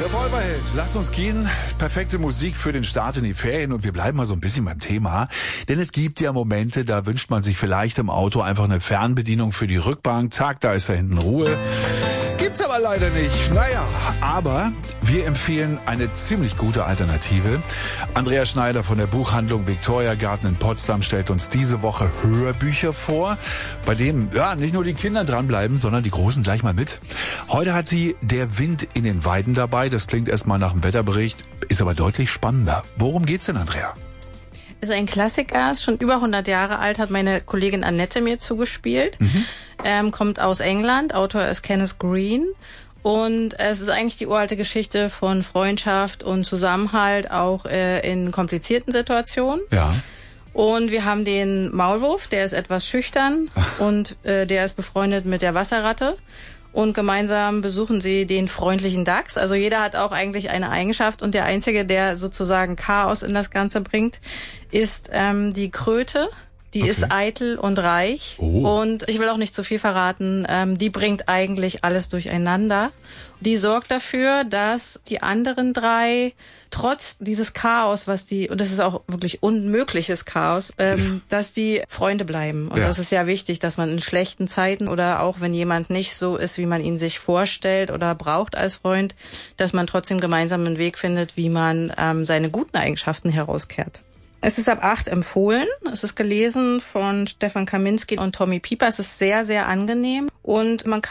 Revolverheld, lass uns gehen. Perfekte Musik für den Start in die Ferien und wir bleiben mal so ein bisschen beim Thema. Denn es gibt ja Momente, da wünscht man sich vielleicht im Auto einfach eine Fernbedienung für die Rückbank. Zack, da ist da hinten Ruhe. Gibt's aber leider nicht. Naja, aber wir empfehlen eine ziemlich gute Alternative. Andrea Schneider von der Buchhandlung Victoria Garten in Potsdam stellt uns diese Woche Hörbücher vor, bei denen ja nicht nur die Kinder dranbleiben, sondern die Großen gleich mal mit. Heute hat sie Der Wind in den Weiden dabei. Das klingt erstmal nach einem Wetterbericht, ist aber deutlich spannender. Worum geht's denn, Andrea? Ist ein Klassiker, ist schon über 100 Jahre alt, hat meine Kollegin Annette mir zugespielt. Kommt aus England, Autor ist Kenneth Green. Und es ist eigentlich die uralte Geschichte von Freundschaft und Zusammenhalt, auch in komplizierten Situationen. Ja. Und wir haben den Maulwurf, der ist etwas schüchtern und der ist befreundet mit der Wasserratte. Und gemeinsam besuchen sie den freundlichen Dachs. Also jeder hat auch eigentlich eine Eigenschaft und der Einzige, der sozusagen Chaos in das Ganze bringt, ist die Kröte. Die ist eitel und reich. Und ich will auch nicht zu viel verraten, die bringt eigentlich alles durcheinander. Die sorgt dafür, dass die anderen drei trotz dieses Chaos, und das ist auch wirklich unmögliches Chaos, dass die Freunde bleiben. Und das ist ja wichtig, dass man in schlechten Zeiten oder auch wenn jemand nicht so ist, wie man ihn sich vorstellt oder braucht als Freund, dass man trotzdem gemeinsam einen Weg findet, wie man seine guten Eigenschaften herauskehrt. Es ist ab 8 empfohlen. Es ist gelesen von Stefan Kaminski und Tommy Pieper. Es ist sehr, sehr angenehm und man kann